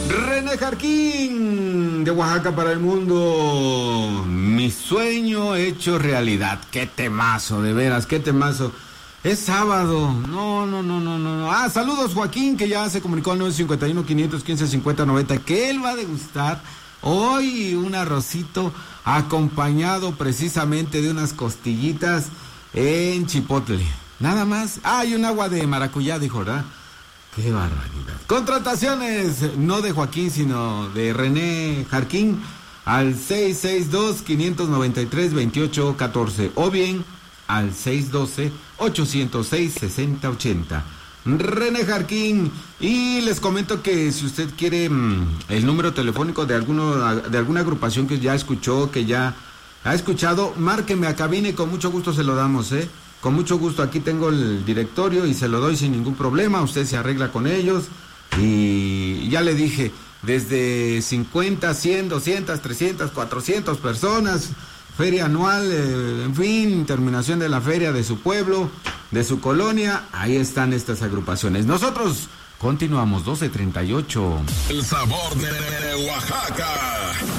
René Jarquín, de Oaxaca para el mundo. Mi sueño hecho realidad. Qué temazo, de veras, qué temazo. Es sábado. No. Saludos Joaquín, que ya se comunicó al 951-515-5090, que él va a degustar hoy un arrocito acompañado precisamente de unas costillitas en chipotle. Nada más. Y un agua de maracuyá, dijo, ¿verdad? ¡Qué barbaridad! Contrataciones, no de Joaquín, sino de René Jarquín, al 662-593-2814 o bien al 612-806-6080. René Jarquín. Y les comento que si usted quiere el número telefónico de alguna agrupación que ya escuchó, que ya ha escuchado, márqueme a cabina y con mucho gusto se lo damos, Con mucho gusto, aquí tengo el directorio y se lo doy sin ningún problema. Usted se arregla con ellos y ya le dije, desde 50, 100, 200, 300, 400 personas, feria anual, en fin, terminación de la feria de su pueblo, de su colonia, ahí están estas agrupaciones. Nosotros continuamos, 12:38. El sabor de Oaxaca.